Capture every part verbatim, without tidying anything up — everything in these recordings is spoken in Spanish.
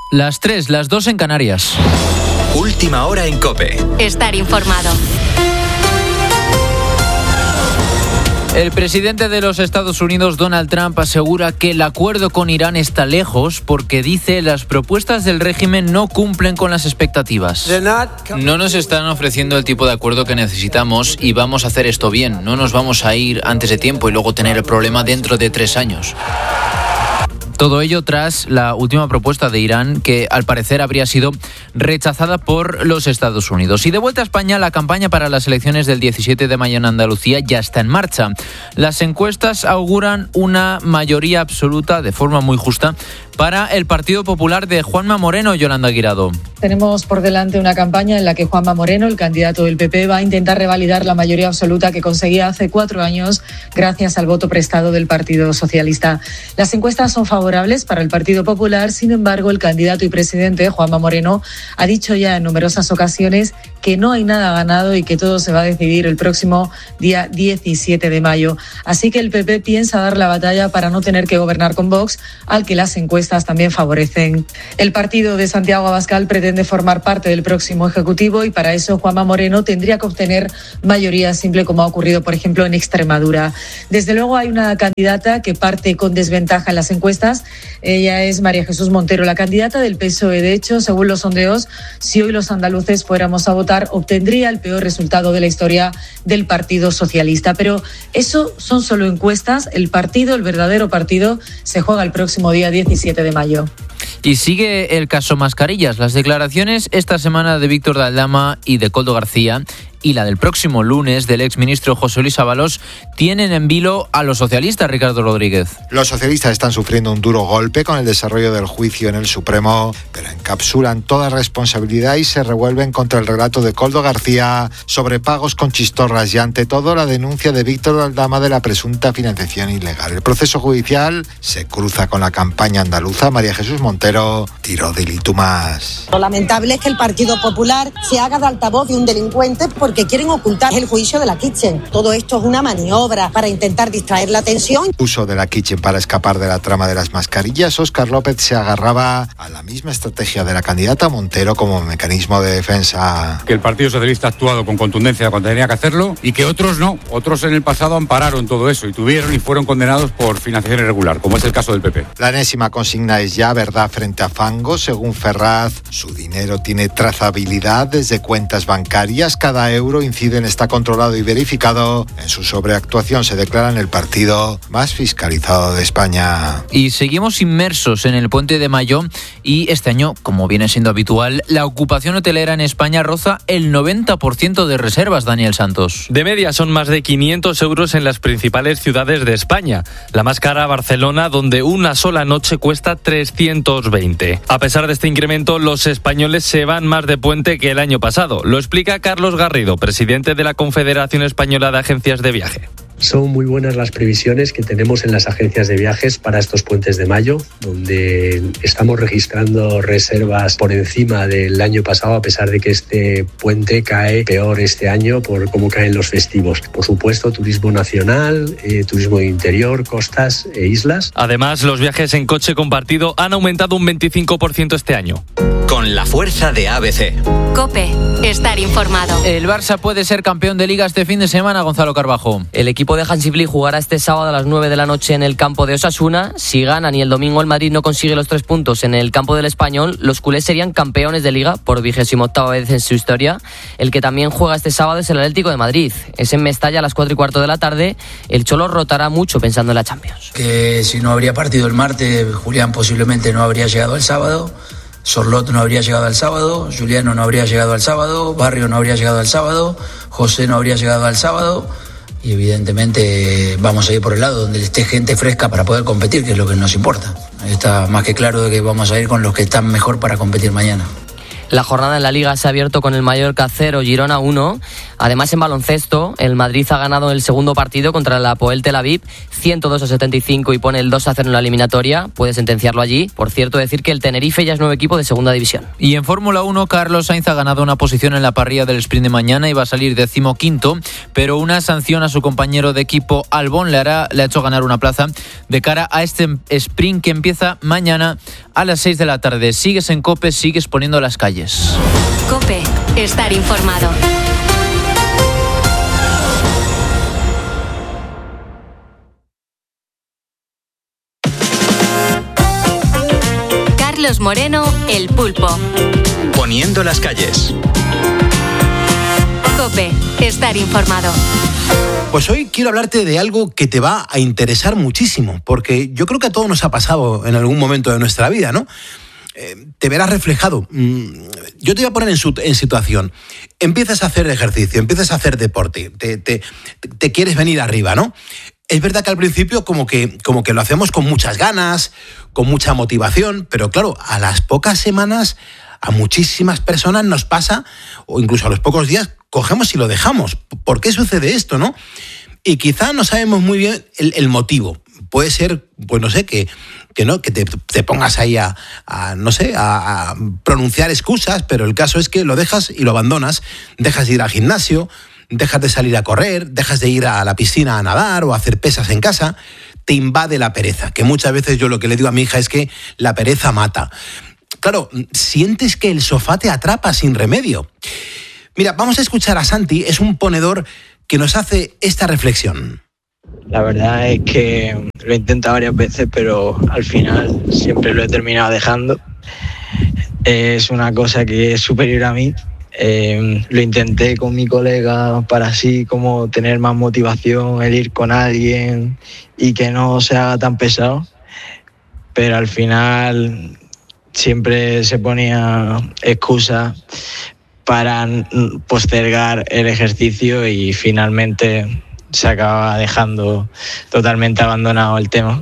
Las tres, las dos en Canarias. Última hora en COPE. Estar informado. El presidente de los Estados Unidos, Donald Trump, asegura que el acuerdo con Irán está lejos porque, dice, las propuestas del régimen no cumplen con las expectativas. No nos están ofreciendo el tipo de acuerdo que necesitamos y vamos a hacer esto bien. No nos vamos a ir antes de tiempo y luego tener el problema dentro de tres años. Todo ello tras la última propuesta de Irán, que al parecer habría sido rechazada por los Estados Unidos. Y de vuelta a España, la campaña para las elecciones del diecisiete de mayo en Andalucía ya está en marcha. Las encuestas auguran una mayoría absoluta, de forma muy justa, para el Partido Popular de Juanma Moreno. Yolanda Guirado. Tenemos por delante una campaña en la que Juanma Moreno, el candidato del P P, va a intentar revalidar la mayoría absoluta que conseguía hace cuatro años gracias al voto prestado del Partido Socialista. Las encuestas son favorables para el Partido Popular, sin embargo, el candidato y presidente, Juanma Moreno, ha dicho ya en numerosas ocasiones que no hay nada ganado y que todo se va a decidir el próximo día diecisiete de mayo. Así que el P P piensa dar la batalla para no tener que gobernar con Vox, al que las encuestas también favorecen. El partido de Santiago Abascal pretende formar parte del próximo Ejecutivo y para eso Juanma Moreno tendría que obtener mayoría simple, como ha ocurrido, por ejemplo, en Extremadura. Desde luego hay una candidata que parte con desventaja en las encuestas. Ella es María Jesús Montero, la candidata del P S O E. De hecho, según los sondeos, si hoy los andaluces fuéramos a votar, obtendría el peor resultado de la historia del Partido Socialista. Pero eso son solo encuestas. El partido, el verdadero partido, se juega el próximo día diecisiete de mayo. Y sigue el caso Mascarillas. Las declaraciones esta semana de Víctor de Aldama y de Koldo García y la del próximo lunes del exministro José Luis Ábalos tienen en vilo a los socialistas, Ricardo Rodríguez. Los socialistas están sufriendo un duro golpe con el desarrollo del juicio en el Supremo, pero encapsulan toda responsabilidad y se revuelven contra el relato de Koldo García sobre pagos con chistorras y, ante todo, la denuncia de Víctor de Aldama de la presunta financiación ilegal. El proceso judicial se cruza con la campaña andaluza. María Jesús Montero tiró de Litu más. Lo lamentable es que el Partido Popular se haga de altavoz de un delincuente por porque quieren ocultar el juicio de la Kitchen. Todo esto es una maniobra para intentar distraer la atención. Uso de la Kitchen para escapar de la trama de las mascarillas. Óscar López se agarraba a la misma estrategia de la candidata Montero como mecanismo de defensa. Que el Partido Socialista ha actuado con contundencia cuando tenía que hacerlo y que otros no. Otros en el pasado ampararon todo eso y tuvieron y fueron condenados por financiación irregular, como es el caso del P P. La enésima consigna es ya verdad frente a fango. Según Ferraz, su dinero tiene trazabilidad desde cuentas bancarias. Cada euro inciden está controlado y verificado. En su sobreactuación se declaran el partido más fiscalizado de España. Y seguimos inmersos en el Puente de Mayo y este año, como viene siendo habitual, la ocupación hotelera en España roza el noventa por ciento de reservas, Daniel Santos. De media son más de quinientos euros en las principales ciudades de España. La más cara, Barcelona, donde una sola noche cuesta trescientos veinte. A pesar de este incremento, los españoles se van más de puente que el año pasado. Lo explica Carlos Garrido, presidente de la Confederación Española de Agencias de Viaje. Son muy buenas las previsiones que tenemos en las agencias de viajes para estos puentes de mayo, donde estamos registrando reservas por encima del año pasado, a pesar de que este puente cae peor este año por cómo caen los festivos. Por supuesto, turismo nacional, eh, turismo de interior, costas e islas. Además, los viajes en coche compartido han aumentado un veinticinco por ciento este año. Con la fuerza de A B C. COPE, estar informado. El Barça puede ser campeón de Liga este fin de semana, Gonzalo Carbajo. El equipo de Hansi Flick jugará este sábado a las nueve de la noche en el campo de Osasuna. Si ganan y el domingo el Madrid no consigue los tres puntos en el campo del Español, los culés serían campeones de Liga por vigésima octava vez en su historia. El que también juega este sábado es el Atlético de Madrid. Es en Mestalla a las cuatro y cuarto de la tarde. El Cholo rotará mucho pensando en la Champions. Que si no habría partido el martes, Julián posiblemente no habría llegado el sábado. Sorlot no habría llegado al sábado, Juliano no habría llegado al sábado, Barrio no habría llegado al sábado, José no habría llegado al sábado y evidentemente vamos a ir por el lado donde esté gente fresca para poder competir, que es lo que nos importa. Está más que claro de que vamos a ir con los que están mejor para competir mañana. La jornada en la Liga se ha abierto con el Mallorca cero, Girona uno. Además, en baloncesto, el Madrid ha ganado el segundo partido contra el Hapoel Tel Aviv, ciento dos a setenta y cinco, y pone el dos a cero en la eliminatoria. Puede sentenciarlo allí. Por cierto, decir que el Tenerife ya es nuevo equipo de segunda división. Y en Fórmula uno, Carlos Sainz ha ganado una posición en la parrilla del sprint de mañana y va a salir decimoquinto, pero una sanción a su compañero de equipo Albon le, hará, le ha hecho ganar una plaza de cara a este sprint que empieza mañana a las seis de la tarde. Sigues en COPE, sigues poniendo las calles. COPE, estar informado. Carlos Moreno, El Pulpo. Poniendo las calles. COPE, estar informado. Pues hoy quiero hablarte de algo que te va a interesar muchísimo, porque yo creo que a todos nos ha pasado en algún momento de nuestra vida, ¿no? Eh, te verás reflejado. Yo te voy a poner en, su, en situación. Empiezas a hacer ejercicio, empiezas a hacer deporte, te, te, te quieres venir arriba, ¿no? Es verdad que al principio como que, como que lo hacemos con muchas ganas, con mucha motivación, pero claro, a las pocas semanas a muchísimas personas nos pasa, o incluso a los pocos días, cogemos y lo dejamos. ¿Por qué sucede esto, no? Y quizá no sabemos muy bien el, el motivo. Puede ser, pues no sé, que, que no, que te, te pongas ahí a, a no sé, a, a pronunciar excusas, pero el caso es que lo dejas y lo abandonas. Dejas de ir al gimnasio, dejas de salir a correr, dejas de ir a la piscina a nadar o a hacer pesas en casa. Te invade la pereza, que muchas veces yo lo que le digo a mi hija es que la pereza mata. Claro, sientes que el sofá te atrapa sin remedio. Mira, vamos a escuchar a Santi, es un ponedor que nos hace esta reflexión. La verdad es que lo he intentado varias veces, pero al final siempre lo he terminado dejando. Es una cosa que es superior a mí. Eh, lo intenté con mi colega para así como tener más motivación, el ir con alguien y que no se haga tan pesado. Pero al final siempre se ponía excusas para postergar el ejercicio y finalmente se acaba dejando totalmente abandonado el tema.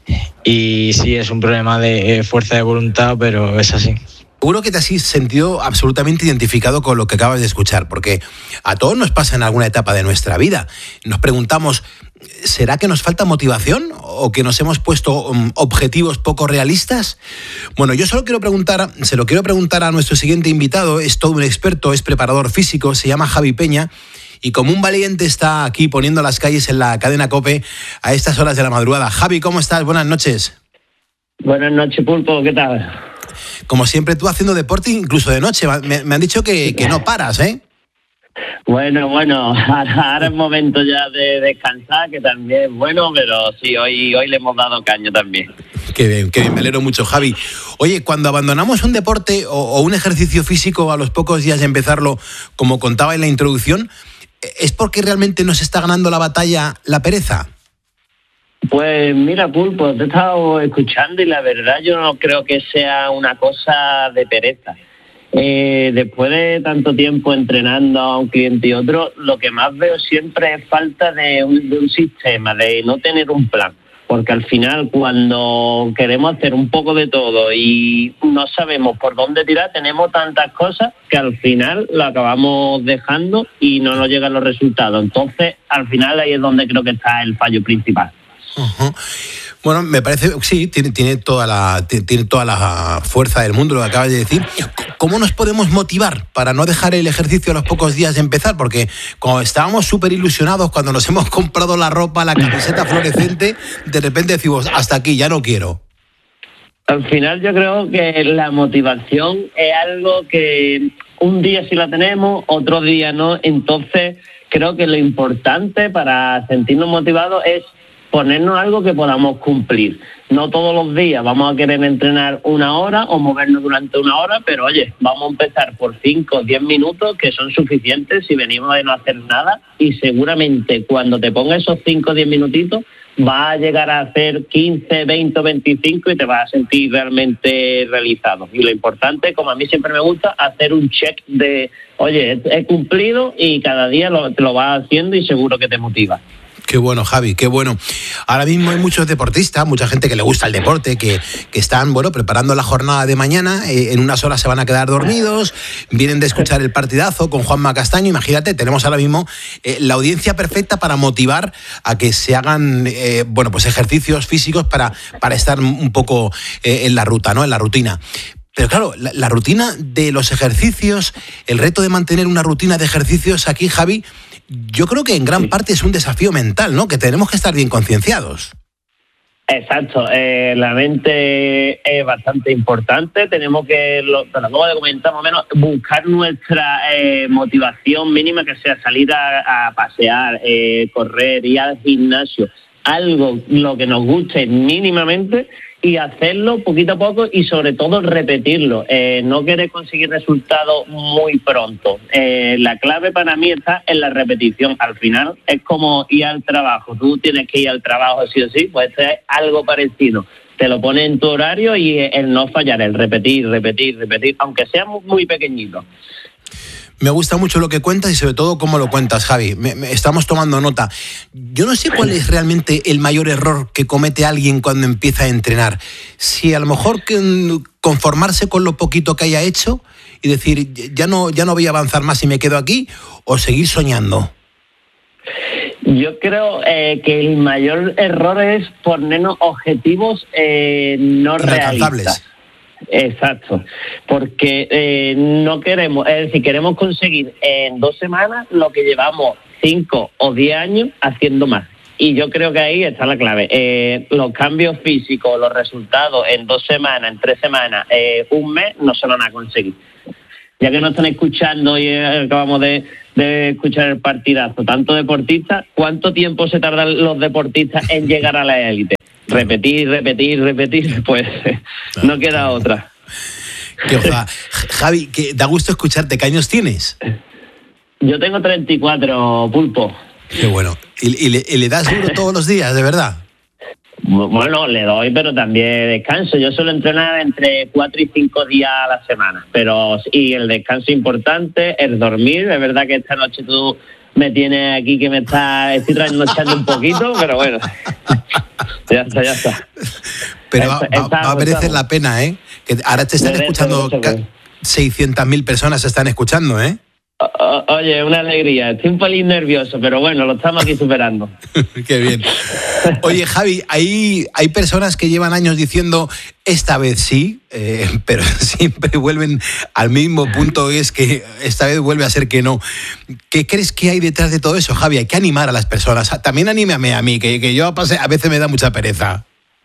Y sí, es un problema de fuerza de voluntad, pero es así. Seguro que te has sentido absolutamente identificado con lo que acabas de escuchar, porque a todos nos pasa en alguna etapa de nuestra vida. Nos preguntamos, ¿será que nos falta motivación o que nos hemos puesto um, objetivos poco realistas? Bueno, yo solo quiero preguntar, se lo quiero preguntar a nuestro siguiente invitado, es todo un experto, es preparador físico, se llama Javi Peña, y como un valiente está aquí poniendo las calles en la cadena COPE a estas horas de la madrugada. Javi, ¿cómo estás? Buenas noches. Buenas noches, Pulpo, ¿qué tal? Como siempre, tú haciendo deporte incluso de noche. Me, me han dicho que, que no paras, ¿eh? Bueno, bueno, ahora, ahora es momento ya de descansar, que también es bueno, pero sí, hoy, hoy le hemos dado caño también. Qué bien, qué bien, me alegro mucho, Javi. Oye, cuando abandonamos un deporte o, o un ejercicio físico a los pocos días de empezarlo, como contaba en la introducción, ¿es porque realmente nos está ganando la batalla la pereza? Pues mira, Pulpo, te he estado escuchando y la verdad yo no creo que sea una cosa de pereza. Eh, después de tanto tiempo entrenando a un cliente y otro, lo que más veo siempre es falta de un, de un sistema, de no tener un plan. Porque al final, cuando queremos hacer un poco de todo y no sabemos por dónde tirar, tenemos tantas cosas que al final lo acabamos dejando y no nos llegan los resultados. Entonces, al final ahí es donde creo que está el fallo principal. Uh-huh. Bueno, me parece, sí, tiene, tiene, toda la, tiene toda la fuerza del mundo lo que acabas de decir. ¿Cómo nos podemos motivar para no dejar el ejercicio a los pocos días de empezar? Porque cuando estábamos súper ilusionados, cuando nos hemos comprado la ropa, la camiseta fluorescente, de repente decimos, hasta aquí, ya no quiero. Al final yo creo que la motivación es algo que un día sí la tenemos, otro día no. Entonces creo que lo importante para sentirnos motivados es ponernos algo que podamos cumplir. No todos los días vamos a querer entrenar una hora o movernos durante una hora, pero oye, vamos a empezar por cinco o diez minutos que son suficientes si venimos de no hacer nada, y seguramente cuando te pongas esos cinco o diez minutitos vas a llegar a hacer quince, veinte o veinticinco y te vas a sentir realmente realizado. Y lo importante, como a mí siempre me gusta, hacer un check de, oye, he cumplido, y cada día lo, te lo vas haciendo y seguro que te motiva. Qué bueno, Javi, qué bueno. Ahora mismo hay muchos deportistas, mucha gente que le gusta el deporte, que, que están, bueno, preparando la jornada de mañana. Eh, en unas horas se van a quedar dormidos, vienen de escuchar el partidazo con Juanma Castaño. Imagínate, tenemos ahora mismo eh, la audiencia perfecta para motivar a que se hagan, eh, bueno, pues ejercicios físicos para, para estar un poco eh, en la ruta, ¿no? En la rutina. Pero claro, la, la rutina de los ejercicios, el reto de mantener una rutina de ejercicios aquí, Javi, yo creo que en gran parte es un desafío mental, ¿no? Que tenemos que estar bien concienciados. Exacto, eh, la mente es bastante importante, tenemos que, lo, te lo acabo de comentar más o menos, buscar nuestra eh, motivación mínima, que sea salir a, a pasear, eh, correr, ir al gimnasio, algo lo que nos guste mínimamente, y hacerlo poquito a poco y sobre todo repetirlo, eh, no querer conseguir resultados muy pronto. Eh, la clave para mí está en la repetición. Al final es como ir al trabajo, tú tienes que ir al trabajo sí o sí, pues esto es algo parecido. Te lo pones en tu horario y el no fallar, el repetir, repetir, repetir, aunque sea muy, muy pequeñito. Me gusta mucho lo que cuentas y sobre todo cómo lo cuentas, Javi. Me, me, estamos tomando nota. Yo no sé cuál es realmente el mayor error que comete alguien cuando empieza a entrenar. Si a lo mejor que conformarse con lo poquito que haya hecho y decir, ya no, ya no voy a avanzar más y me quedo aquí, o seguir soñando. Yo creo eh, que el mayor error es ponernos objetivos eh, no realistas. Exacto, porque eh, no queremos, es decir, queremos conseguir en dos semanas lo que llevamos cinco o diez años haciendo más. Y yo creo que ahí está la clave. Eh, los cambios físicos, los resultados en dos semanas, en tres semanas, eh, un mes, no se van a conseguir. Ya que nos están escuchando y acabamos de, de escuchar el partidazo, tanto deportistas, ¿cuánto tiempo se tardan los deportistas en llegar a la élite? Repetir, repetir, repetir, pues no queda otra. Que, ojalá. Javi, que da gusto escucharte. ¿Qué años tienes? Yo tengo treinta y cuatro, Pulpo. Qué bueno. ¿Y, y, le, y le das duro todos los días, de verdad? Bueno, le doy, pero también descanso. Yo suelo entrenar entre cuatro y cinco días a la semana. Pero y el descanso importante, el dormir. Es verdad que esta noche tú me tienes aquí que me está, estoy trasnochando un poquito, pero bueno. Ya está, ya está. Pero va, va, va a merecer la pena, ¿eh? Que ahora te están escuchando, seiscientas mil personas se están escuchando, ¿eh? O, oye, una alegría. Estoy un pelín nervioso, pero bueno, lo estamos aquí superando. Qué bien. Oye, Javi, hay, hay personas que llevan años diciendo esta vez sí, eh, pero siempre vuelven al mismo punto, es que esta vez vuelve a ser que no. ¿Qué crees que hay detrás de todo eso, Javi? Hay que animar a las personas. También anímame a mí, que, que yo a veces me da mucha pereza.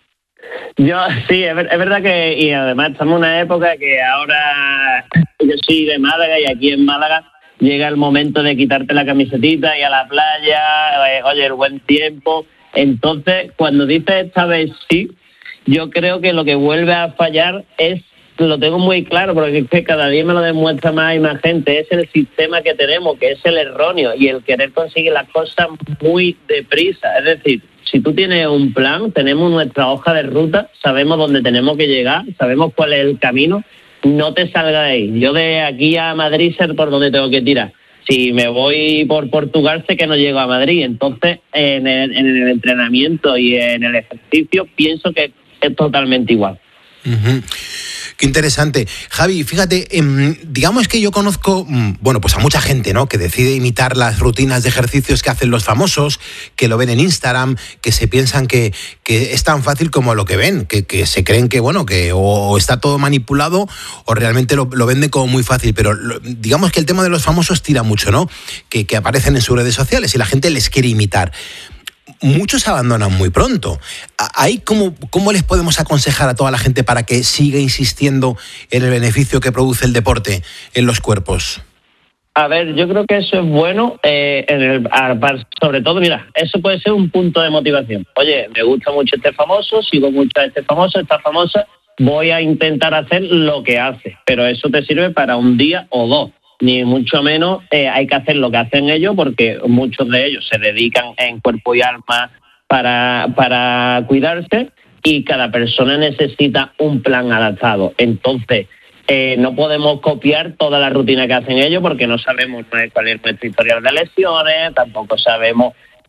Yo sí, es, es verdad que, y además estamos en una época que ahora, yo soy de Málaga y aquí en Málaga llega el momento de quitarte la camisetita y a la playa, eh, oye, el buen tiempo. Entonces, cuando dices esta vez sí, yo creo que lo que vuelve a fallar es, lo tengo muy claro, porque es que cada día me lo demuestra más y más gente, es el sistema que tenemos, que es el erróneo y el querer conseguir las cosas muy deprisa. Es decir, si tú tienes un plan, tenemos nuestra hoja de ruta, sabemos dónde tenemos que llegar, sabemos cuál es el camino, no te salga de ahí. Yo de aquí a Madrid sé por dónde tengo que tirar. Si me voy por Portugal sé que no llego a Madrid. Entonces, en el, en el entrenamiento y en el ejercicio pienso que es totalmente igual. Uh-huh. Qué interesante. Javi, fíjate, eh, digamos que yo conozco, bueno, pues a mucha gente, ¿no? Que decide imitar las rutinas de ejercicios que hacen los famosos, que lo ven en Instagram, que se piensan que, que es tan fácil como lo que ven, que, que se creen que, bueno, que o está todo manipulado o realmente lo, lo venden como muy fácil. Pero lo, digamos que el tema de los famosos tira mucho, ¿no? Que, que aparecen en sus redes sociales y la gente les quiere imitar. Muchos abandonan muy pronto. ¿Ahí cómo, cómo les podemos aconsejar a toda la gente para que siga insistiendo en el beneficio que produce el deporte en los cuerpos? A ver, yo creo que eso es bueno, eh, en el, sobre todo, mira, eso puede ser un punto de motivación. Oye, me gusta mucho este famoso, sigo mucho a este famoso, esta famosa, voy a intentar hacer lo que hace, pero eso te sirve para un día o dos. Ni mucho menos eh, hay que hacer lo que hacen ellos, porque muchos de ellos se dedican en cuerpo y alma para, para cuidarse, y cada persona necesita un plan adaptado. Entonces, eh, no podemos copiar toda la rutina que hacen ellos porque no sabemos cuál es nuestro historial de lesiones, tampoco sabemos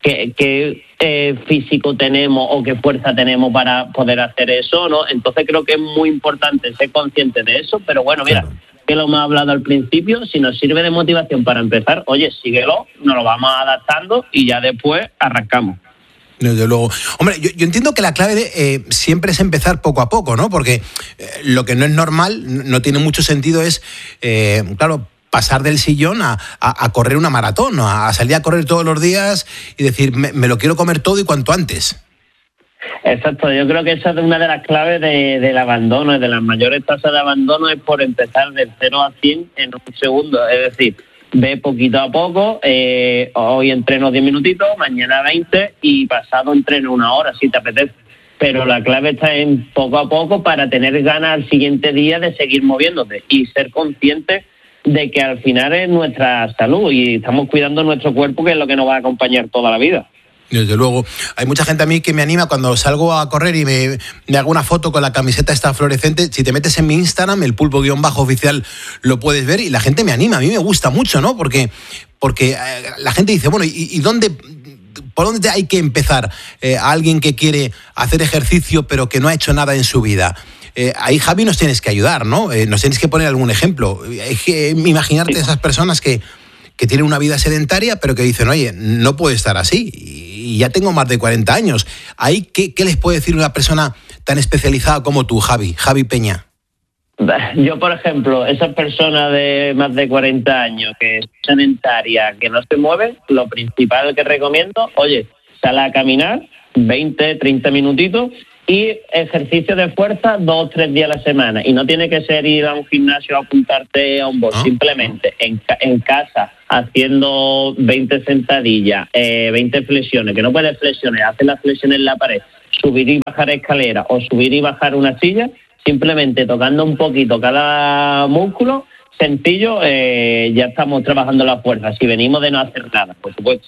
qué, qué eh, físico tenemos o qué fuerza tenemos para poder hacer eso, ¿no? Entonces creo que es muy importante ser consciente de eso, pero bueno, mira, claro, que lo hemos hablado al principio, si nos sirve de motivación para empezar, oye, síguelo, nos lo vamos adaptando y ya después arrancamos. Desde luego. Hombre, yo, yo entiendo que la clave de, eh, siempre es empezar poco a poco, ¿no? Porque eh, lo que no es normal, no tiene mucho sentido, es, eh, claro, pasar del sillón a, a, a correr una maratón, ¿no? A salir a correr todos los días y decir, me, me lo quiero comer todo y cuanto antes. Exacto, yo creo que esa es una de las claves de, del abandono, de las mayores tasas de abandono, es por empezar del cero a cien en un segundo, es decir, ve poquito a poco, eh, hoy entreno diez minutitos, mañana veinte y pasado entreno una hora, si te apetece. Pero la clave está en poco a poco para tener ganas al siguiente día de seguir moviéndote y ser consciente de que al final es nuestra salud y estamos cuidando nuestro cuerpo, que es lo que nos va a acompañar toda la vida. Desde luego. Hay mucha gente a mí que me anima cuando salgo a correr y me, me hago una foto con la camiseta esta fluorescente. Si te metes en mi Instagram, el pulpo guión bajo oficial, lo puedes ver y la gente me anima. A mí me gusta mucho, ¿no? Porque, porque eh, la gente dice, bueno, ¿y, y dónde, por dónde hay que empezar eh, a alguien que quiere hacer ejercicio pero que no ha hecho nada en su vida? Eh, ahí, Javi, nos tienes que ayudar, ¿no? Eh, nos tienes que poner algún ejemplo. Hay que imaginarte esas personas que, que tienen una vida sedentaria pero que dicen, oye, no puede estar así y ya tengo más de cuarenta años. Ahí, ¿qué, qué les puede decir una persona tan especializada como tú, Javi, Javi Peña? Yo, por ejemplo, esa persona de más de cuarenta años que es sedentaria, que no se mueve, lo principal que recomiendo, oye, sal a caminar veinte, treinta minutitos y ejercicio de fuerza dos o tres días a la semana. Y no tiene que ser ir a un gimnasio a apuntarte a un box, ¿no? Simplemente en, en casa, haciendo veinte sentadillas, eh, veinte flexiones, que no puedes flexiones, hacer las flexiones en la pared, subir y bajar escaleras o subir y bajar una silla, simplemente tocando un poquito cada músculo, sencillo, eh, ya estamos trabajando la fuerza, si venimos de no hacer nada, por supuesto.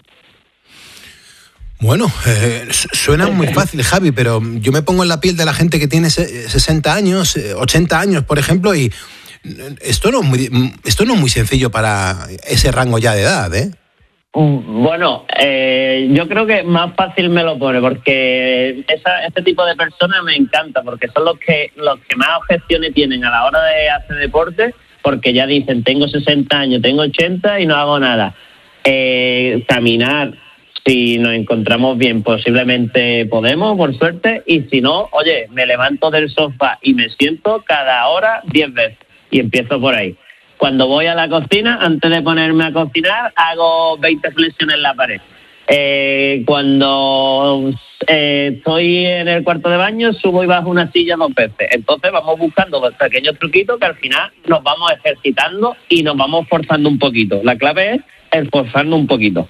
Bueno, eh, suena muy fácil, Javi, pero yo me pongo en la piel de la gente que tiene sesenta años, ochenta años, por ejemplo, y esto no es muy, esto no es muy sencillo para ese rango ya de edad, ¿eh? Bueno, eh, yo creo que más fácil me lo pone, porque esa, este tipo de personas me encanta, porque son los que los que más objeciones tienen a la hora de hacer deporte, porque ya dicen, tengo sesenta años, tengo ochenta y no hago nada. Eh, caminar, si nos encontramos bien, posiblemente podemos, por suerte, y si no, oye, me levanto del sofá y me siento cada hora diez veces, y empiezo por ahí. Cuando voy a la cocina, antes de ponerme a cocinar, hago veinte flexiones en la pared. Eh, cuando eh, estoy en el cuarto de baño, subo y bajo una silla dos veces. Entonces vamos buscando los pequeños truquitos que al final nos vamos ejercitando y nos vamos forzando un poquito. La clave es esforzarnos un poquito.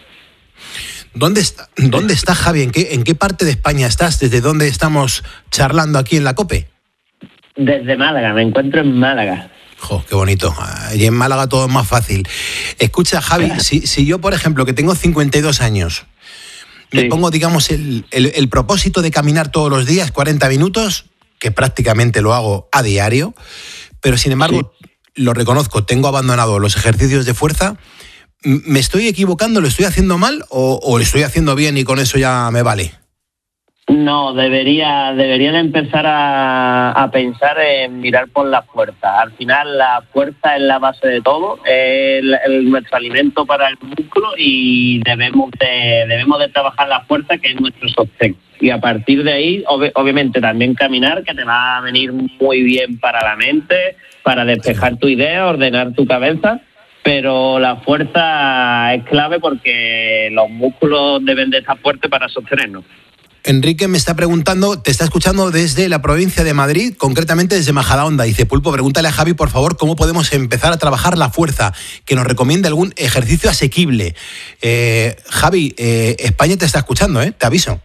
¿Dónde está, dónde está Javi? ¿En qué, ¿En qué parte de España estás? ¿Desde dónde estamos charlando aquí en la COPE? Desde Málaga, me encuentro en Málaga. Jo, qué bonito. Allí en Málaga todo es más fácil. Escucha, Javi, claro. si, si yo, por ejemplo, que tengo cincuenta y dos años, me sí. pongo, digamos, el, el, el propósito de caminar todos los días cuarenta minutos, que prácticamente lo hago a diario, pero sin embargo, sí. lo reconozco, tengo abandonado los ejercicios de fuerza. ¿Me estoy equivocando? ¿Lo estoy haciendo mal o, o lo estoy haciendo bien y con eso ya me vale? No, debería, deberían empezar a, a pensar en mirar por la fuerza. Al final la fuerza es la base de todo, es el, el, nuestro alimento para el músculo y debemos de, debemos de trabajar la fuerza, que es nuestro sostén. Y a partir de ahí, ob- obviamente también caminar, que te va a venir muy bien para la mente, para despejar tu idea, ordenar tu cabeza. Pero la fuerza es clave porque los músculos deben de estar fuertes para sostenernos. Enrique me está preguntando, te está escuchando desde la provincia de Madrid, concretamente desde Majadahonda. Dice, Pulpo, pregúntale a Javi, por favor, cómo podemos empezar a trabajar la fuerza, que nos recomiende algún ejercicio asequible. Eh, Javi, eh, España te está escuchando, ¿eh? Te aviso.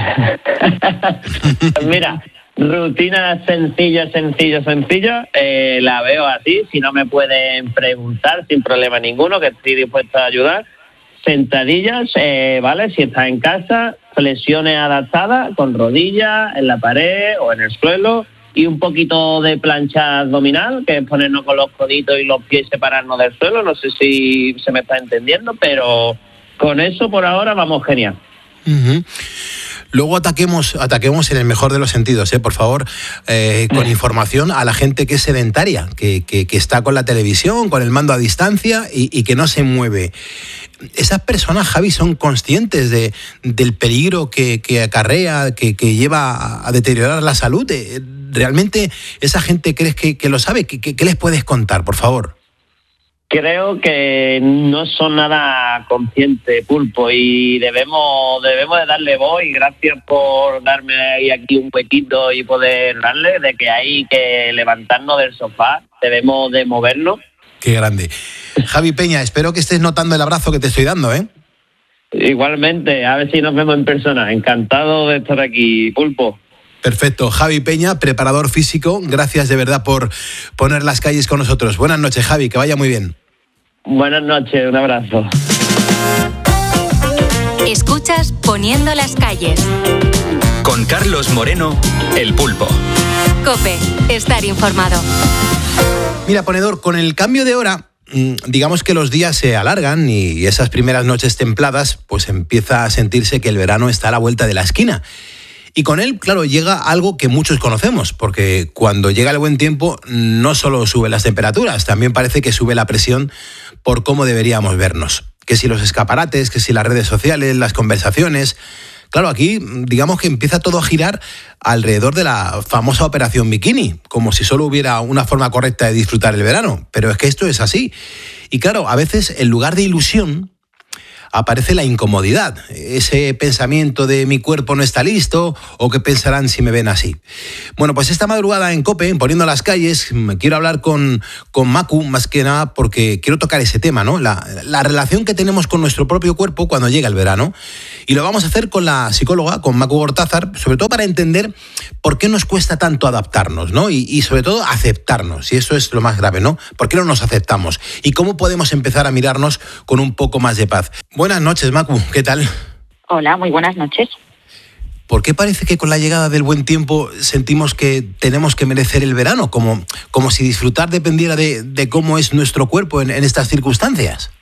Mira, rutina sencilla, sencilla, sencilla, eh, la veo así, si no me pueden preguntar sin problema ninguno, que estoy dispuesto a ayudar. Sentadillas, eh, ¿vale? Si estás en casa, flexiones adaptadas con rodillas en la pared o en el suelo y un poquito de plancha abdominal, que es ponernos con los coditos y los pies separarnos del suelo. No sé si se me está entendiendo, pero con eso por ahora vamos genial. Uh-huh. Luego ataquemos, ataquemos en el mejor de los sentidos, ¿eh? Por favor, eh, con información a la gente que es sedentaria, que, que, que está con la televisión, con el mando a distancia y, y que no se mueve. ¿Esas personas, Javi, son conscientes de, del peligro que, que acarrea, que, que lleva a, a deteriorar la salud? ¿Realmente esa gente crees que, que lo sabe? ¿Qué, qué, qué les puedes contar, por favor? Creo que no son nada conscientes, Pulpo, y debemos debemos de darle voz, y gracias por darme ahí aquí un huequito y poder darle, de que hay que levantarnos del sofá, debemos de movernos. Qué grande. Javi Peña, espero que estés notando el abrazo que te estoy dando, ¿eh? Igualmente, a ver si nos vemos en persona. Encantado de estar aquí, Pulpo. Perfecto. Javi Peña, preparador físico, gracias de verdad por poner las calles con nosotros. Buenas noches, Javi, que vaya muy bien. Buenas noches, un abrazo. Escuchas Poniendo las calles. Con Carlos Moreno, El Pulpo. COPE, estar informado. Mira, ponedor, con el cambio de hora, digamos que los días se alargan y esas primeras noches templadas, pues empieza a sentirse que el verano está a la vuelta de la esquina. Y con él, claro, llega algo que muchos conocemos, porque cuando llega el buen tiempo no solo suben las temperaturas, también parece que sube la presión por cómo deberíamos vernos. Que si los escaparates, que si las redes sociales, las conversaciones. Claro, aquí digamos que empieza todo a girar alrededor de la famosa operación bikini, como si solo hubiera una forma correcta de disfrutar el verano. Pero es que esto es así. Y claro, a veces en lugar de ilusión aparece la incomodidad, ese pensamiento de mi cuerpo no está listo o qué pensarán si me ven así. Bueno, pues esta madrugada en COPE, Poniendo las calles, quiero hablar con, con Macu, más que nada porque quiero tocar ese tema, ¿no? La, la relación que tenemos con nuestro propio cuerpo cuando llega el verano. Y lo vamos a hacer con la psicóloga, con Macu Gortázar, sobre todo para entender por qué nos cuesta tanto adaptarnos, ¿no? Y, y sobre todo aceptarnos, y eso es lo más grave, ¿no? ¿Por qué no nos aceptamos? Y cómo podemos empezar a mirarnos con un poco más de paz. Buenas noches, Macu, ¿qué tal? Hola, muy buenas noches. ¿Por qué parece que con la llegada del buen tiempo sentimos que tenemos que merecer el verano? Como, como si disfrutar dependiera de, de cómo es nuestro cuerpo en, en estas circunstancias.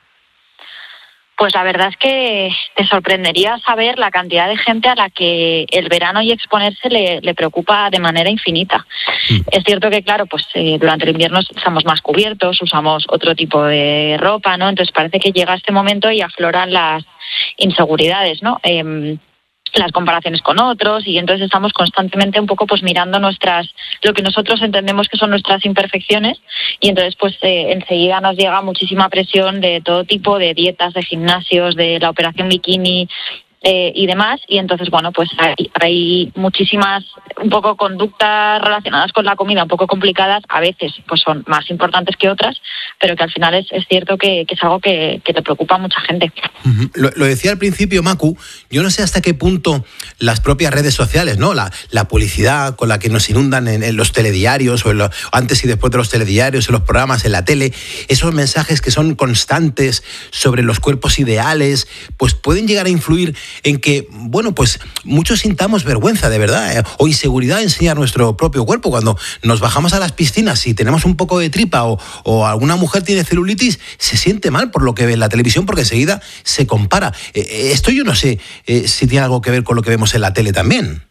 Pues la verdad es que te sorprendería saber la cantidad de gente a la que el verano y exponerse le, le preocupa de manera infinita. Mm. Es cierto que, claro, pues eh, durante el invierno estamos más cubiertos, usamos otro tipo de ropa, ¿no? Entonces parece que llega este momento y afloran las inseguridades, ¿no? Eh, las comparaciones con otros, y entonces estamos constantemente un poco pues mirando nuestras, lo que nosotros entendemos que son nuestras imperfecciones, y entonces pues eh, enseguida nos llega muchísima presión de todo tipo, de dietas, de gimnasios, de la operación bikini eh, y demás, y entonces bueno, pues hay, hay muchísimas un poco conductas relacionadas con la comida un poco complicadas, a veces pues son más importantes que otras, pero que al final es, es cierto que, que es algo que, que te preocupa a mucha gente. Uh-huh. Lo, lo decía al principio, Macu, yo no sé hasta qué punto las propias redes sociales, ¿no? La, la publicidad con la que nos inundan en, en los telediarios, o en lo, antes y después de los telediarios, en los programas, en la tele, esos mensajes que son constantes sobre los cuerpos ideales, pues pueden llegar a influir en que, bueno, pues muchos sintamos vergüenza de verdad, eh, o inseguridad de enseñar nuestro propio cuerpo. Cuando nos bajamos a las piscinas y tenemos un poco de tripa o, o alguna mujer tiene celulitis, se siente mal por lo que ve en la televisión porque enseguida se compara. Eh, esto yo no sé eh, si tiene algo que ver con lo que vemos en la tele también.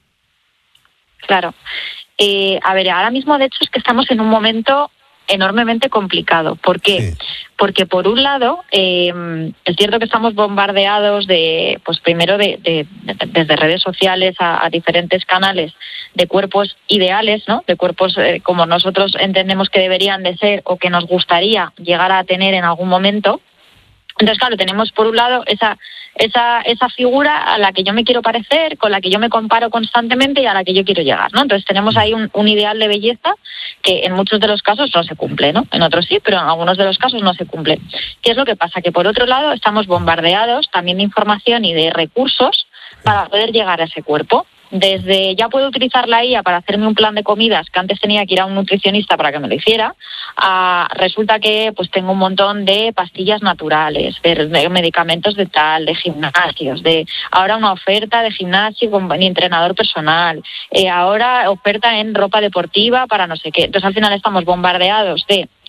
Claro. Eh, a ver, ahora mismo de hecho es que estamos en un momento enormemente complicado. ¿Por qué? Sí. Porque por un lado, eh, es cierto que estamos bombardeados de, pues primero de, de, de desde redes sociales a, a diferentes canales de cuerpos ideales, ¿no? De cuerpos eh, como nosotros entendemos que deberían de ser o que nos gustaría llegar a tener en algún momento. Entonces, claro, tenemos por un lado esa, esa, esa figura a la que yo me quiero parecer, con la que yo me comparo constantemente y a la que yo quiero llegar, ¿no? Entonces tenemos ahí un, un ideal de belleza que en muchos de los casos no se cumple, ¿no? En otros sí, pero en algunos de los casos no se cumple. ¿Qué es lo que pasa? Que por otro lado estamos bombardeados también de información y de recursos para poder llegar a ese cuerpo. Desde ya puedo utilizar la I A para hacerme un plan de comidas que antes tenía que ir a un nutricionista para que me lo hiciera, a, resulta que pues tengo un montón de pastillas naturales, de, de medicamentos de tal, de gimnasios, de ahora una oferta de gimnasio con mi entrenador personal, eh, ahora oferta en ropa deportiva para no sé qué. Entonces al final estamos bombardeados de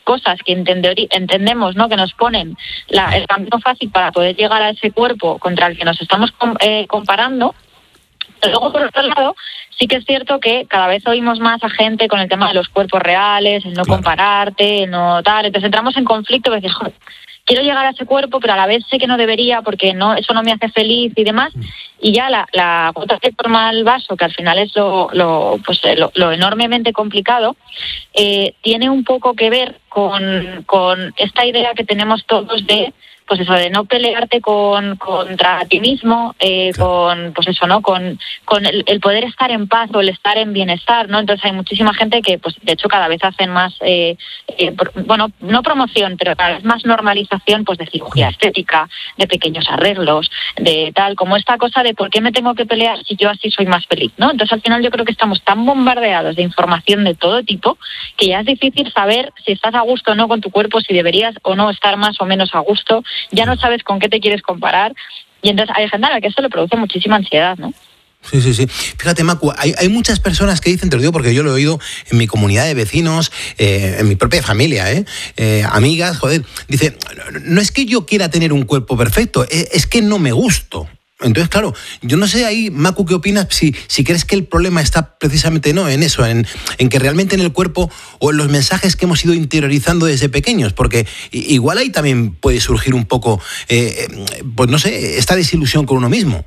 cosas que entender, entendemos, ¿no?, que nos ponen la, el camino fácil para poder llegar a ese cuerpo contra el que nos estamos eh, comparando. Luego, por otro lado, sí que es cierto que cada vez oímos más a gente con el tema de los cuerpos reales, el no claro. compararte, el no tal. Entonces entramos en conflicto, porque joder, quiero llegar a ese cuerpo, pero a la vez sé que no debería porque no, eso no me hace feliz y demás. Y ya la, la gota que forma el vaso, que al final es lo, lo, pues, lo, lo enormemente complicado, eh, tiene un poco que ver con, con esta idea que tenemos todos de, pues eso, de no pelearte con contra ti mismo, eh, con, pues eso, ¿no? Con, con el, el poder estar en paz o el estar en bienestar, ¿no? Entonces hay muchísima gente que, pues de hecho, cada vez hacen más, eh, eh, bueno, no promoción, pero cada vez más normalización, pues de cirugía estética, de pequeños arreglos, de tal, como esta cosa de por qué me tengo que pelear si yo así soy más feliz, ¿no? Entonces al final yo creo que estamos tan bombardeados de información de todo tipo que ya es difícil saber si estás a gusto o no con tu cuerpo, si deberías o no estar más o menos a gusto. Ya no sabes con qué te quieres comparar y entonces hay gente a la que esto le produce muchísima ansiedad, ¿no? Sí, sí, sí. Fíjate, Macu, hay, hay muchas personas que dicen, te lo digo porque yo lo he oído en mi comunidad de vecinos, eh, en mi propia familia, ¿eh? Eh, amigas, joder, dice, no es que yo quiera tener un cuerpo perfecto, es, es que no me gusto. Entonces, claro, yo no sé ahí, Macu, ¿qué opinas? Si, si crees que el problema está precisamente no en eso, en, en que realmente en el cuerpo o en los mensajes que hemos ido interiorizando desde pequeños, porque igual ahí también puede surgir un poco, eh, pues no sé, esta desilusión con uno mismo.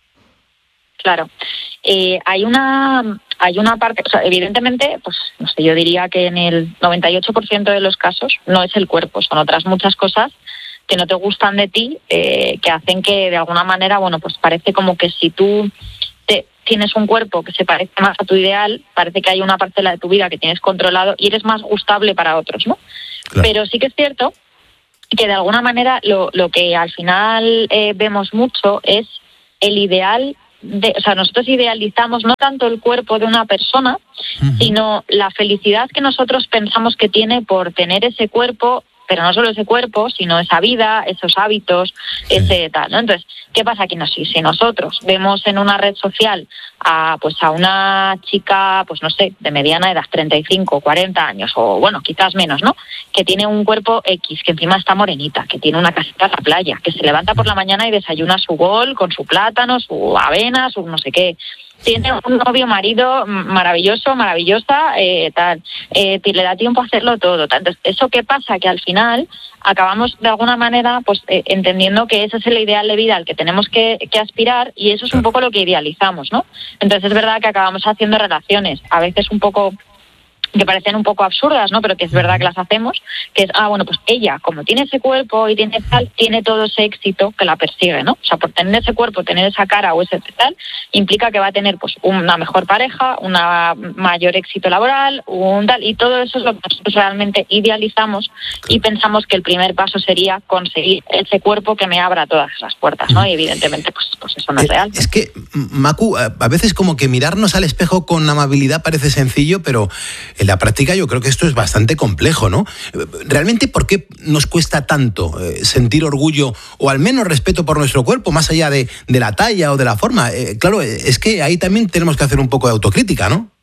Claro. Eh, hay una hay una parte, o sea, evidentemente, pues no sé, yo diría que en el noventa y ocho por ciento de los casos no es el cuerpo, son otras muchas cosas que no te gustan de ti, eh, que hacen que de alguna manera, bueno, pues parece como que si tú te, tienes un cuerpo que se parece más a tu ideal, parece que hay una parcela de tu vida que tienes controlado y eres más gustable para otros, ¿no? Claro. Pero sí que es cierto que de alguna manera lo, lo que al final eh, vemos mucho es el ideal de, o sea, nosotros idealizamos no tanto el cuerpo de una persona, uh-huh. sino la felicidad que nosotros pensamos que tiene por tener ese cuerpo, pero no solo ese cuerpo, sino esa vida, esos hábitos, sí. ese tal, ¿no? Entonces, ¿qué pasa aquí? No, si, si nosotros vemos en una red social a pues a una chica, pues no sé, de mediana edad, treinta y cinco, cuarenta años, o bueno, quizás menos, ¿no?, que tiene un cuerpo X, que encima está morenita, que tiene una casita en la playa, que se levanta por la mañana y desayuna su bol con su plátano, su avena, su no sé qué, tiene un novio marido maravilloso, maravillosa, eh, tal, eh, le da tiempo a hacerlo todo. Tal. Entonces, ¿eso qué pasa? Que al final acabamos de alguna manera pues eh, entendiendo que ese es el ideal de vida al que tenemos que, que aspirar y eso es un poco lo que idealizamos, ¿no? Entonces es verdad que acabamos haciendo relaciones, a veces un poco que parecen un poco absurdas, ¿no? Pero que es verdad que las hacemos, que es, ah, bueno, pues ella, como tiene ese cuerpo y tiene tal, tiene todo ese éxito que la persigue, ¿no? O sea, por tener ese cuerpo, tener esa cara o ese tal, implica que va a tener, pues, una mejor pareja, un mayor éxito laboral, un tal, y todo eso es lo que nosotros realmente idealizamos y pensamos que el primer paso sería conseguir ese cuerpo que me abra todas las puertas, ¿no? Y evidentemente, pues, pues eso no es real. Es que, Macu, a veces como que mirarnos al espejo con amabilidad parece sencillo, pero en la práctica yo creo que esto es bastante complejo, ¿no? ¿Realmente por qué nos cuesta tanto eh, sentir orgullo o al menos respeto por nuestro cuerpo, más allá de, de la talla o de la forma? Eh, claro, es que ahí también tenemos que hacer un poco de autocrítica, ¿no?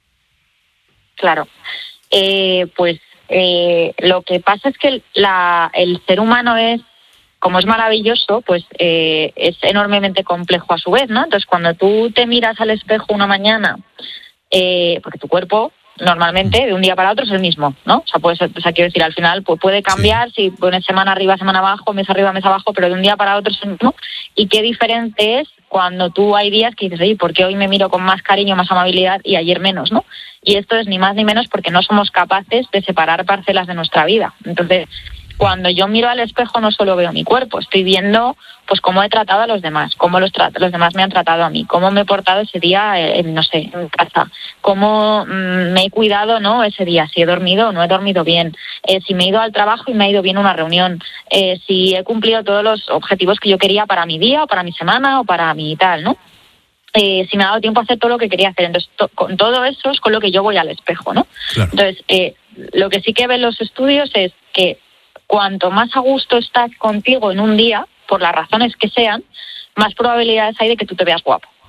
Claro. Eh, pues eh, lo que pasa es que la, el ser humano es, como es maravilloso, pues eh, es enormemente complejo a su vez, ¿no? Entonces, cuando tú te miras al espejo una mañana, eh, porque tu cuerpo normalmente de un día para otro es el mismo, ¿no? O sea, puede ser, o sea, quiero decir, al final pues puede cambiar, sí. Si pones semana arriba, semana abajo, mes arriba, mes abajo, pero de un día para otro es el mismo. Y qué diferente es cuando tú hay días que dices, oye, ¿por qué hoy me miro con más cariño, más amabilidad y ayer menos, ¿no? Y esto es ni más ni menos porque no somos capaces de separar parcelas de nuestra vida. Entonces, cuando yo miro al espejo no solo veo mi cuerpo, estoy viendo pues cómo he tratado a los demás, cómo los, tra- los demás me han tratado a mí, cómo me he portado ese día, eh, no sé, en casa, cómo mmm, me he cuidado, ¿no? Ese día, si he dormido o no he dormido bien, eh, si me he ido al trabajo y me ha ido bien una reunión, eh, si he cumplido todos los objetivos que yo quería para mi día o para mi semana o para mi tal, ¿no? Eh, si me ha dado tiempo a hacer todo lo que quería hacer. Entonces, to- con todo eso es con lo que yo voy al espejo, ¿no? Claro. Entonces, eh, lo que sí que ven los estudios es que cuanto más a gusto estás contigo en un día, por las razones que sean, más probabilidades hay de que tú te veas guapo.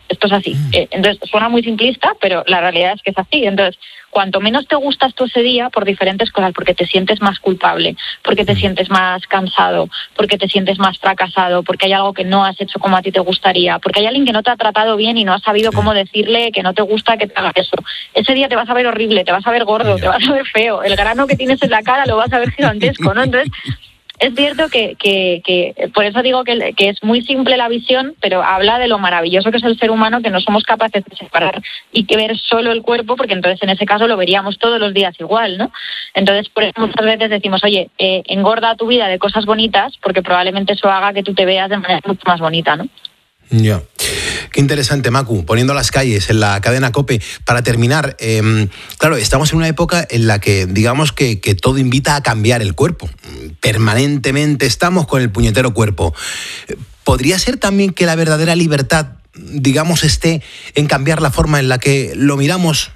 esto es así. Eh, entonces, suena muy simplista, pero la realidad es que es así. Entonces, cuanto menos te gustas tú ese día, por diferentes cosas, porque te sientes más culpable, porque te sientes más cansado, porque te sientes más fracasado, porque hay algo que no has hecho como a ti te gustaría, porque hay alguien que no te ha tratado bien y no has sabido cómo decirle que no te gusta que te haga eso. Ese día te vas a ver horrible, te vas a ver gordo, te vas a ver feo, el grano que tienes en la cara lo vas a ver gigantesco, ¿no? Entonces, es cierto que, que, que por eso digo que, que es muy simple la visión, pero habla de lo maravilloso que es el ser humano, que no somos capaces de separar y que ver solo el cuerpo, porque entonces en ese caso lo veríamos todos los días igual, ¿no? Entonces, por eso muchas veces decimos, oye, eh, engorda tu vida de cosas bonitas, porque probablemente eso haga que tú te veas de manera mucho más bonita, ¿no? Ya. Qué interesante, Macu, poniendo las calles en la cadena COPE. Para terminar, eh, claro, estamos en una época en la que, digamos que, que todo invita a cambiar el cuerpo. Permanentemente estamos con el puñetero cuerpo. ¿Podría ser también que la verdadera libertad, digamos, esté en cambiar la forma en la que lo miramos?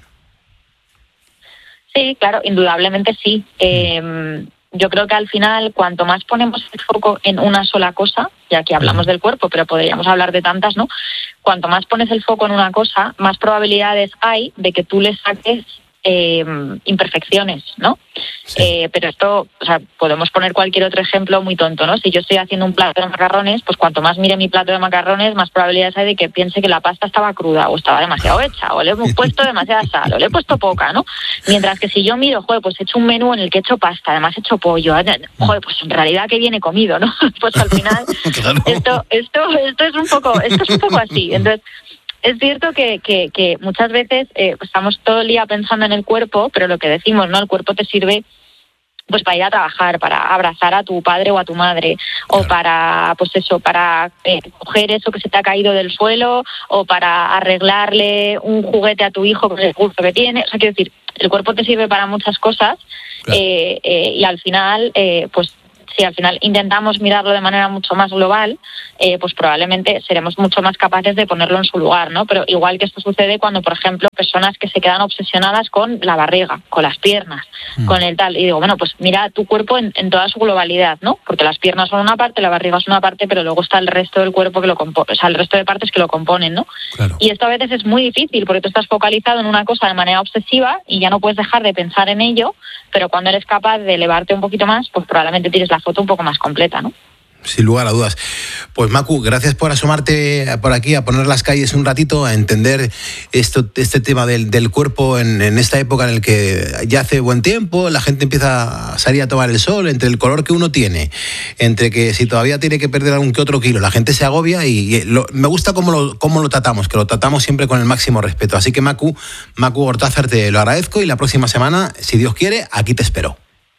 Sí, claro, indudablemente sí. Eh, yo creo que al final, cuanto más ponemos el foco en una sola cosa, ya que hablamos del cuerpo, pero podríamos hablar de tantas, ¿no? Cuanto más pones el foco en una cosa, más probabilidades hay de que tú le saques eh, imperfecciones, ¿no? Sí. Eh, pero esto, o sea, podemos poner cualquier otro ejemplo muy tonto, ¿no? Si yo estoy haciendo un plato de macarrones, pues cuanto más mire mi plato de macarrones, más probabilidades hay de que piense que la pasta estaba cruda o estaba demasiado hecha, o le hemos puesto demasiada sal, o le he puesto poca, ¿no? Mientras que si yo miro, joder, pues he hecho un menú en el que he hecho pasta, además he hecho pollo, joder, pues en realidad que viene comido, ¿no? Pues al final, claro. esto, esto, esto es un poco, esto es un poco así. Entonces, es cierto que, que, que muchas veces eh, estamos todo el día pensando en el cuerpo, pero lo que decimos, ¿no? El cuerpo te sirve pues para ir a trabajar, para abrazar a tu padre o a tu madre, claro. o para, pues eso, para eh, coger eso que se te ha caído del suelo, o para arreglarle un juguete a tu hijo con el gusto que tiene. O sea, quiero decir, el cuerpo te sirve para muchas cosas, claro. eh, eh, y al final, eh, pues si al final intentamos mirarlo de manera mucho más global, eh, pues probablemente seremos mucho más capaces de ponerlo en su lugar, ¿no? Pero igual que esto sucede cuando, por ejemplo, personas que se quedan obsesionadas con la barriga, con las piernas, mm. con el tal. Y digo, bueno, pues mira tu cuerpo en, en toda su globalidad, ¿no? Porque las piernas son una parte, la barriga es una parte, pero luego está el resto del cuerpo que lo compone, o sea, el resto de partes que lo componen, ¿no? Claro. Y esto a veces es muy difícil porque tú estás focalizado en una cosa de manera obsesiva y ya no puedes dejar de pensar en ello, pero cuando eres capaz de elevarte un poquito más, pues probablemente tires la foto un poco más completa, ¿no? Sin lugar a dudas. Pues Macu, gracias por asomarte por aquí, a poner las calles un ratito, a entender esto, este tema del, del cuerpo en, en esta época en la que ya hace buen tiempo, la gente empieza a salir a tomar el sol, entre el color que uno tiene, entre que si todavía tiene que perder algún que otro kilo, la gente se agobia y, y lo, me gusta cómo lo, cómo lo tratamos, que lo tratamos siempre con el máximo respeto. Así que Macu, Macu Gortázar, te lo agradezco y la próxima semana, si Dios quiere, aquí te espero.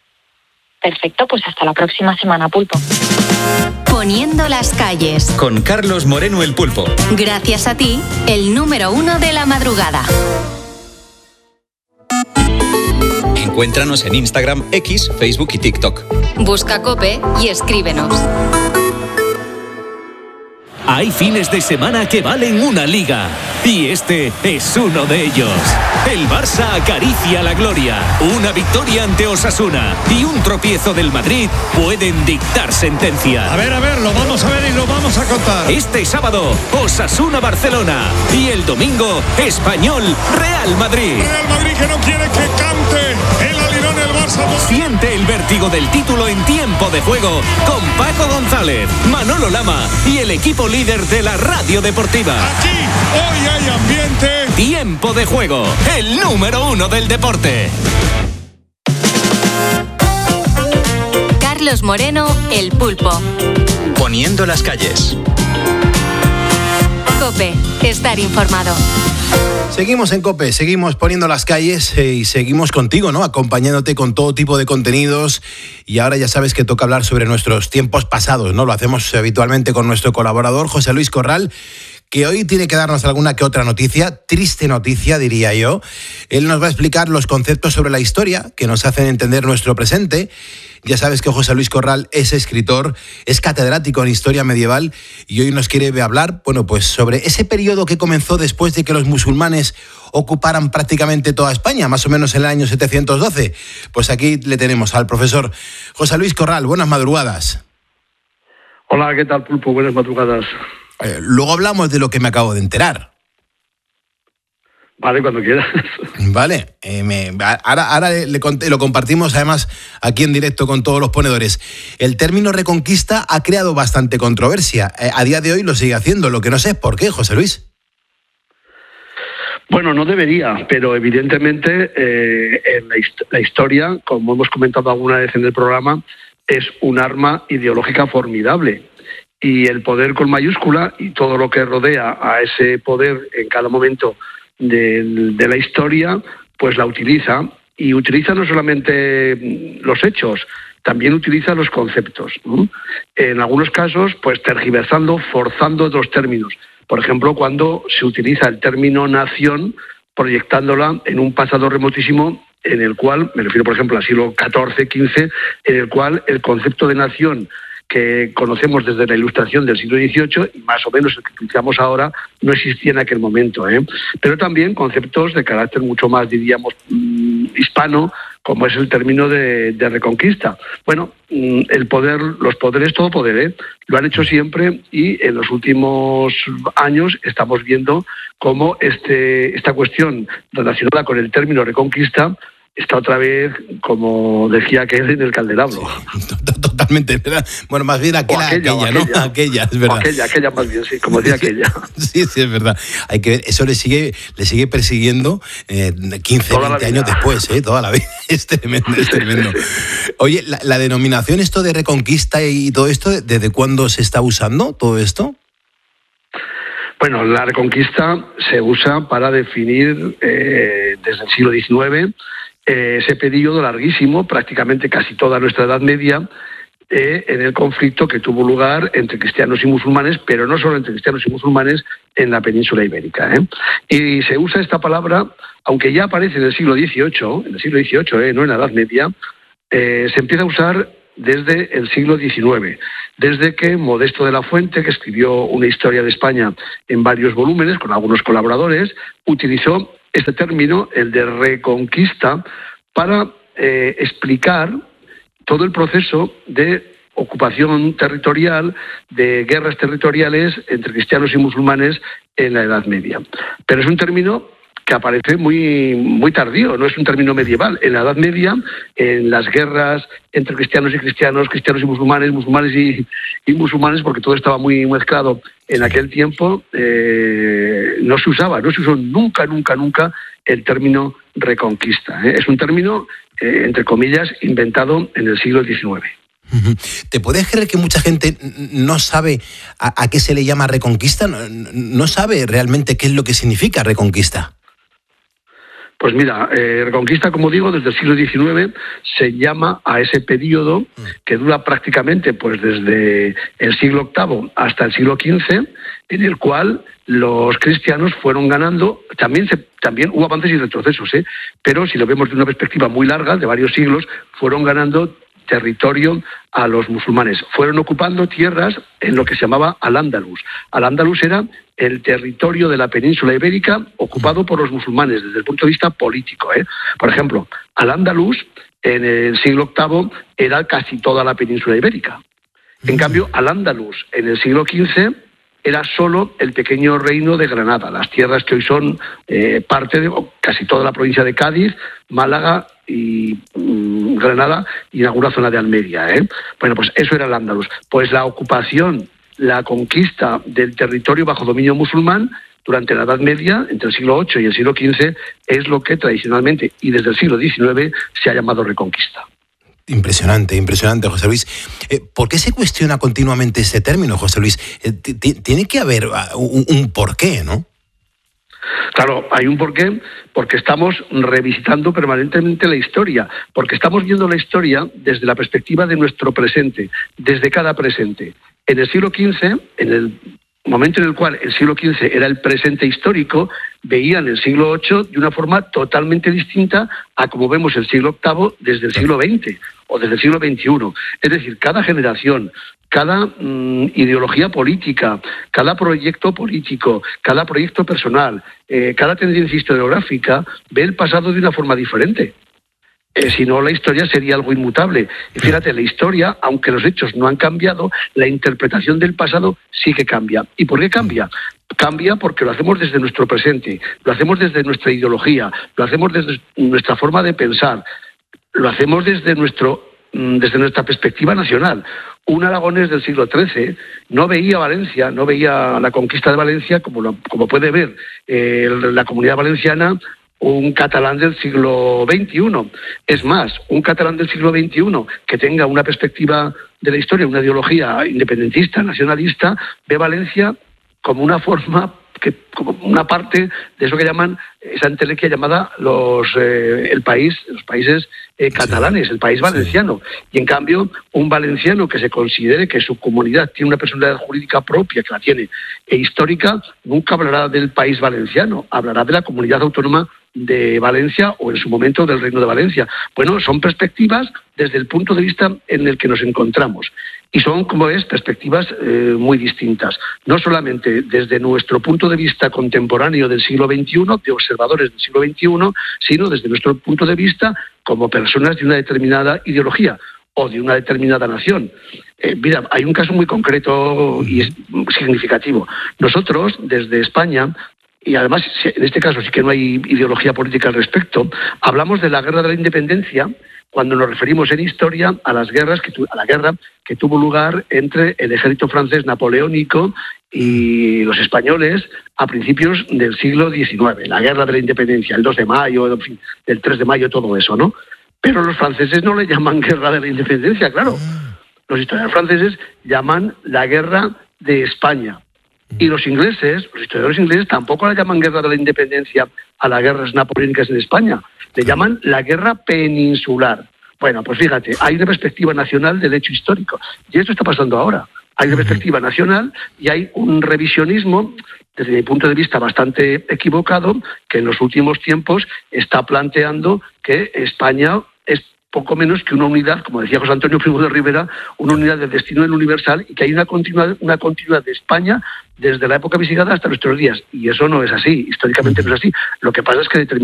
Perfecto, pues hasta la próxima semana, Pulpo. Poniendo las calles. Con Carlos Moreno, el Pulpo. Gracias a ti, el número uno de la madrugada. Encuéntranos en Instagram, X, Facebook y TikTok. Busca COPE y escríbenos. Hay fines de semana que valen una liga. Y este es uno de ellos. El Barça acaricia la gloria. Una victoria ante Osasuna y un tropiezo del Madrid pueden dictar sentencia. A ver, a ver, lo vamos a ver y lo vamos a contar. Este sábado, Osasuna-Barcelona. Y el domingo, Español-Real Madrid. Real Madrid que no quiere que cante el alirón el Barça. Siente el vértigo del título en tiempo de juego con Paco González, Manolo Lama y el equipo líder de la radio deportiva. Aquí, hoy hay ambiente. Tiempo de juego, el número uno del deporte. Carlos Moreno, el Pulpo. Poniendo las calles. COPE, estar informado. Seguimos en COPE, seguimos poniendo las calles eh, y seguimos contigo, ¿no? Acompañándote con todo tipo de contenidos. Y ahora ya sabes que toca hablar sobre nuestros tiempos pasados, ¿no? Lo hacemos habitualmente con nuestro colaborador, José Luis Corral, que hoy tiene que darnos alguna que otra noticia, triste noticia, diría yo. Él nos va a explicar los conceptos sobre la historia que nos hacen entender nuestro presente. Ya sabes que José Luis Corral es escritor, es catedrático en historia medieval y hoy nos quiere hablar, bueno, pues sobre ese periodo que comenzó después de que los musulmanes ocuparan prácticamente toda España, más o menos en el año setecientos doce. Pues aquí le tenemos al profesor José Luis Corral. Buenas madrugadas. Hola, ¿qué tal, Pulpo? Buenas madrugadas. Eh, luego hablamos de lo que me acabo de enterar. Vale, cuando quieras. Vale, eh, me, ahora, ahora le, le, lo compartimos además aquí en directo con todos los ponedores. El término Reconquista ha creado bastante controversia. Eh, a día de hoy lo sigue haciendo, lo que no sé es por qué, José Luis. Bueno, no debería, pero evidentemente eh, en la, hist- la historia, como hemos comentado alguna vez en el programa, es un arma ideológica formidable. Y el poder con mayúscula y todo lo que rodea a ese poder en cada momento de, de la historia, pues la utiliza. Y utiliza no solamente los hechos, también utiliza los conceptos, ¿no? En algunos casos, pues tergiversando, forzando otros términos. Por ejemplo, cuando se utiliza el término nación, proyectándola en un pasado remotísimo en el cual, me refiero por ejemplo al siglo catorce, quince, en el cual el concepto de nación que conocemos desde la Ilustración del siglo dieciocho, y más o menos el que utilizamos ahora, no existía en aquel momento, ¿eh? Pero también conceptos de carácter mucho más, diríamos, mmm, hispano, como es el término de, de reconquista. Bueno, mmm, el poder, los poderes, todo poder, ¿eh? Lo han hecho siempre, y en los últimos años estamos viendo cómo este, esta cuestión relacionada con el término reconquista está otra vez, como decía aquel, en el candelabro. Sí, totalmente, ¿verdad? Bueno, más bien aquella, aquella, aquella, ¿no? Aquella, aquella, es verdad. Aquella, aquella más bien, sí, como decía aquella. Sí, sí, es verdad. Hay que ver, eso le sigue, le sigue persiguiendo eh, quince, toda veinte años después, ¿eh? Toda la vida. Es tremendo, es tremendo. Oye, la, la denominación esto de reconquista y todo esto, ¿desde cuándo se está usando todo esto? Bueno, la reconquista se usa para definir eh, desde el siglo diecinueve eh, ese periodo larguísimo, prácticamente casi toda nuestra Edad Media, eh, en el conflicto que tuvo lugar entre cristianos y musulmanes, pero no solo entre cristianos y musulmanes, en la península ibérica, ¿eh? Y se usa esta palabra, aunque ya aparece en el siglo dieciocho, en el siglo dieciocho, ¿eh? No en la Edad Media, eh, se empieza a usar desde el siglo diecinueve, desde que Modesto de la Fuente, que escribió una historia de España en varios volúmenes con algunos colaboradores, utilizó este término, el de reconquista, para eh, explicar todo el proceso de ocupación territorial, de guerras territoriales entre cristianos y musulmanes en la Edad Media. Pero es un término que aparece muy, muy tardío, no es un término medieval. En la Edad Media, en las guerras entre cristianos y cristianos, cristianos y musulmanes, musulmanes y, y musulmanes, porque todo estaba muy mezclado en aquel tiempo, eh, no se usaba, no se usó nunca, nunca, nunca el término reconquista, ¿eh? Es un término, eh, entre comillas, inventado en el siglo diecinueve. ¿Te puedes creer que mucha gente no sabe a, a qué se le llama reconquista? No, no sabe realmente qué es lo que significa reconquista. Pues mira, eh, Reconquista, como digo, desde el siglo diecinueve se llama a ese periodo que dura prácticamente pues desde el siglo octavo hasta el siglo quince, en el cual los cristianos fueron ganando, también se, también hubo avances y retrocesos, ¿eh? Pero si lo vemos de una perspectiva muy larga, de varios siglos, fueron ganando territorio a los musulmanes. Fueron ocupando tierras en lo que se llamaba Al-Ándalus. Al-Ándalus era el territorio de la península ibérica ocupado por los musulmanes desde el punto de vista político, ¿eh? Por ejemplo, Al-Ándalus en el siglo octavo era casi toda la península ibérica. En cambio, Al-Ándalus en el siglo quince era solo el pequeño reino de Granada, las tierras que hoy son eh, parte de casi toda la provincia de Cádiz, Málaga y mmm, Granada y en alguna zona de Almería, ¿eh? Bueno, pues eso era el Andalus. Pues la ocupación, la conquista del territorio bajo dominio musulmán durante la Edad Media, entre el siglo ocho y el siglo quince, es lo que tradicionalmente y desde el siglo diecinueve se ha llamado reconquista. Impresionante, impresionante, José Luis. Eh, ¿Por qué se cuestiona continuamente este término, José Luis? Eh, t- tiene que haber un, un porqué, ¿no? Claro, hay un porqué, porque estamos revisitando permanentemente la historia, porque estamos viendo la historia desde la perspectiva de nuestro presente, desde cada presente. En el siglo quince, en el momento en el cual el siglo quince era el presente histórico, veían el siglo ocho de una forma totalmente distinta a como vemos el siglo octavo desde el siglo veinte o desde el siglo veintiuno. Es decir, cada generación, cada mmm, ideología política, cada proyecto político, cada proyecto personal, eh, cada tendencia historiográfica ve el pasado de una forma diferente. Eh, si no, la historia sería algo inmutable. Y fíjate, la historia, aunque los hechos no han cambiado, la interpretación del pasado sí que cambia. ¿Y por qué cambia? Cambia porque lo hacemos desde nuestro presente, lo hacemos desde nuestra ideología, lo hacemos desde nuestra forma de pensar, lo hacemos desde nuestro desde nuestra perspectiva nacional. Un aragonés del siglo trece no veía Valencia, no veía la conquista de Valencia como, lo, como puede ver eh, la comunidad valenciana un catalán del siglo veintiuno. Es más, un catalán del siglo veintiuno que tenga una perspectiva de la historia, una ideología independentista, nacionalista, ve Valencia como una forma, que, como una parte de eso que llaman, esa entelequia llamada los eh, el país, los países eh, catalanes, el país valenciano. Y en cambio, un valenciano que se considere que su comunidad tiene una personalidad jurídica propia, que la tiene, e histórica, nunca hablará del país valenciano, hablará de la comunidad autónoma de Valencia o en su momento del Reino de Valencia. Bueno, son perspectivas desde el punto de vista en el que nos encontramos. Y son, como ves, perspectivas eh, muy distintas. No solamente desde nuestro punto de vista contemporáneo del siglo veintiuno, de observadores del siglo veintiuno, sino desde nuestro punto de vista como personas de una determinada ideología o de una determinada nación. Eh, mira, hay un caso muy concreto y es significativo. Nosotros, desde España, y además en este caso sí que no hay ideología política al respecto, hablamos de la guerra de la independencia cuando nos referimos en historia a las guerras que tu, a la guerra que tuvo lugar entre el ejército francés napoleónico y los españoles a principios del siglo diecinueve, la guerra de la independencia, el dos de mayo, en fin, el tres de mayo, todo eso, ¿no? Pero los franceses no le llaman guerra de la independencia, claro. Los historiadores franceses llaman la guerra de España. Y los ingleses, los historiadores ingleses, tampoco la llaman guerra de la independencia a las guerras napoleónicas en España. Le llaman la guerra peninsular. Bueno, pues fíjate, hay una perspectiva nacional del hecho histórico. Y esto está pasando ahora. Hay una perspectiva nacional y hay un revisionismo, desde mi punto de vista bastante equivocado, que en los últimos tiempos está planteando que España es poco menos que una unidad, como decía José Antonio Primo de Rivera, una unidad del destino del universal, y que hay una continuidad, una continuidad de España desde la época visigada hasta nuestros días. Y eso no es así, históricamente no es así. Lo que pasa es que determinados